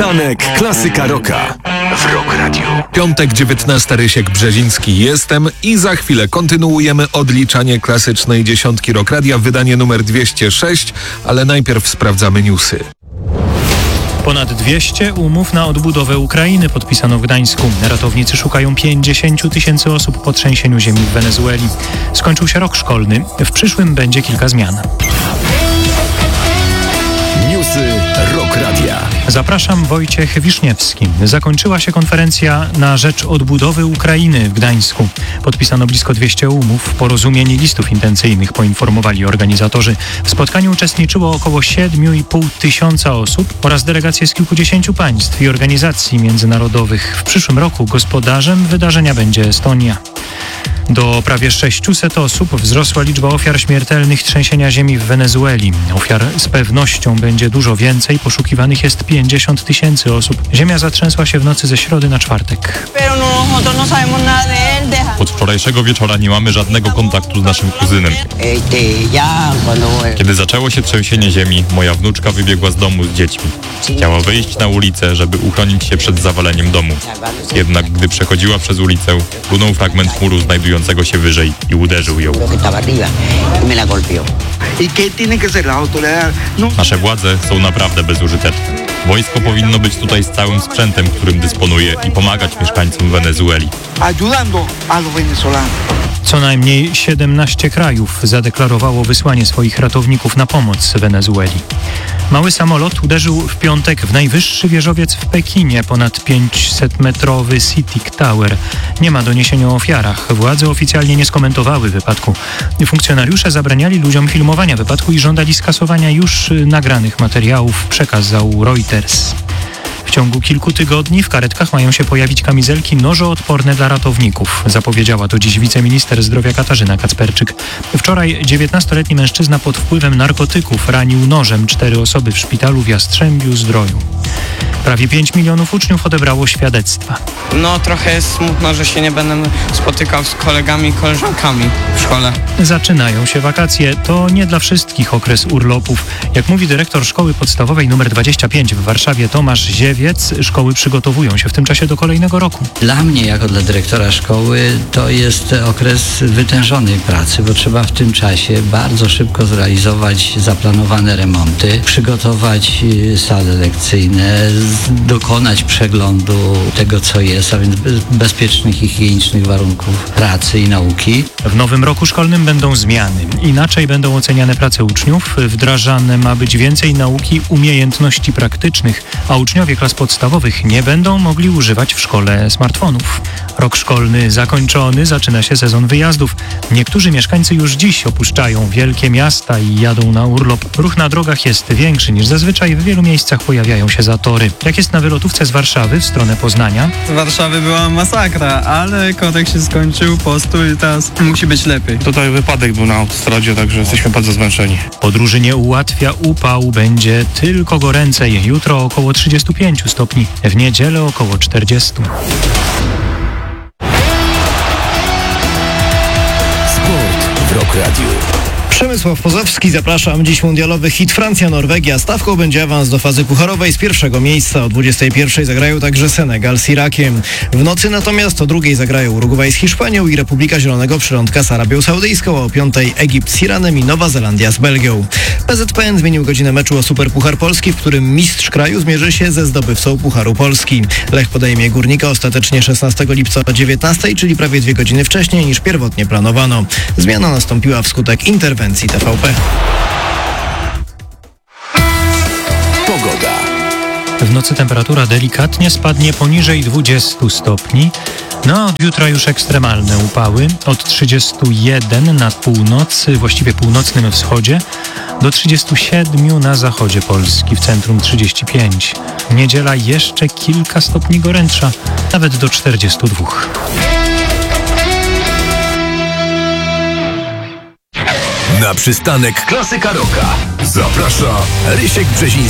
Tanek Klasyka Rocka w Rock Radio. Piątek, 19. Rysiek Brzeziński jestem i za chwilę kontynuujemy odliczanie klasycznej dziesiątki Rock Radia, wydanie numer 206, ale najpierw sprawdzamy newsy. Ponad 200 umów na odbudowę Ukrainy podpisano w Gdańsku. Ratownicy szukają 50 000 osób po trzęsieniu ziemi w Wenezueli. Skończył się rok szkolny. W przyszłym będzie kilka zmian. Newsy Rock Radia. Zapraszam, Wojciech Wiszniewski. Zakończyła się konferencja na rzecz odbudowy Ukrainy w Gdańsku. Podpisano blisko 200 umów, porozumień i listów intencyjnych, poinformowali organizatorzy. W spotkaniu uczestniczyło około 7,5 tysiąca osób oraz delegacje z kilkudziesięciu państw i organizacji międzynarodowych. W przyszłym roku gospodarzem wydarzenia będzie Estonia. Do prawie 600 osób wzrosła liczba ofiar śmiertelnych trzęsienia ziemi w Wenezueli. Ofiar z pewnością będzie dużo więcej, poszukiwanych jest 50 000 osób. Ziemia zatrzęsła się w nocy ze środy na czwartek. Od wczorajszego wieczora nie mamy żadnego kontaktu z naszym kuzynem. Kiedy zaczęło się trzęsienie ziemi, moja wnuczka wybiegła z domu z dziećmi. Chciała wyjść na ulicę, żeby uchronić się przed zawaleniem domu. Jednak gdy przechodziła przez ulicę, runął fragment muru znajdującego się wyżej i uderzył ją. Nasze władze są naprawdę bezużyteczne. Wojsko powinno być tutaj z całym sprzętem, którym dysponuje, i pomagać mieszkańcom Wenezueli. Co najmniej 17 krajów zadeklarowało wysłanie swoich ratowników na pomoc Wenezueli. Mały samolot uderzył w piątek w najwyższy wieżowiec w Pekinie, ponad 500-metrowy CITIC Tower. Nie ma doniesień o ofiarach. Władze oficjalnie nie skomentowały wypadku. Funkcjonariusze zabraniali ludziom filmowania wypadku i żądali skasowania już nagranych materiałów, przekazał Reuters. W ciągu kilku tygodni w karetkach mają się pojawić kamizelki nożoodporne dla ratowników. Zapowiedziała to dziś wiceminister zdrowia Katarzyna Kacperczyk. Wczoraj 19-letni mężczyzna pod wpływem narkotyków ranił nożem 4 osoby w szpitalu w Jastrzębiu-Zdroju. Prawie 5 milionów uczniów odebrało świadectwa. Trochę jest smutno, że się nie będę spotykał z kolegami i koleżankami w szkole. Zaczynają się wakacje. To nie dla wszystkich okres urlopów. Jak mówi dyrektor szkoły podstawowej nr 25 w Warszawie Tomasz Ziewiec, szkoły przygotowują się w tym czasie do kolejnego roku. Dla mnie, jako dla dyrektora szkoły, to jest okres wytężonej pracy, bo trzeba w tym czasie bardzo szybko zrealizować zaplanowane remonty, przygotować sale lekcyjne, dokonać przeglądu tego, co jest, a więc bezpiecznych i higienicznych warunków pracy i nauki. W nowym roku szkolnym będą zmiany. Inaczej będą oceniane prace uczniów. Wdrażane ma być więcej nauki umiejętności praktycznych, a uczniowie klas podstawowych nie będą mogli używać w szkole smartfonów. Rok szkolny zakończony, zaczyna się sezon wyjazdów. Niektórzy mieszkańcy już dziś opuszczają wielkie miasta i jadą na urlop. Ruch na drogach jest większy niż zazwyczaj. W wielu miejscach pojawiają się zatory. Jak jest na wylotówce z Warszawy w stronę Poznania? Z Warszawy była masakra, ale kotek się skończył, postój, teraz musi być lepiej. Tutaj wypadek był na autostradzie, także jesteśmy bardzo zmęczeni. Podróży nie ułatwia upał, będzie tylko goręcej. Jutro około 35 stopni, w niedzielę około 40. Sport w Rock Radio. Przemysław Pozowski, zapraszam. Dziś mundialowy hit Francja-Norwegia. Stawką będzie awans do fazy pucharowej z pierwszego miejsca. O 21:00 zagrają także Senegal z Irakiem. W nocy natomiast o 2:00 zagrają Urugwaj z Hiszpanią i Republika Zielonego Przylądka z Arabią Saudyjską, a o 5:00 Egipt z Iranem i Nowa Zelandia z Belgią. PZPN zmienił godzinę meczu o Superpuchar Polski, w którym mistrz kraju zmierzy się ze zdobywcą Pucharu Polski. Lech podejmie Górnika ostatecznie 16 lipca o 19:00, czyli prawie 2 godziny wcześniej niż pierwotnie planowano. Zmiana nastąpiła wskutek interwencji TVP. Pogoda. W nocy temperatura delikatnie spadnie poniżej 20 stopni. Od jutra już ekstremalne upały. Od 31 na północy, właściwie północnym wschodzie, do 37 na zachodzie Polski, w centrum 35. Niedziela jeszcze kilka stopni gorętsza, nawet do 42. Na przystanek Klasyka Rocka zaprasza Rysiek Brzeziński.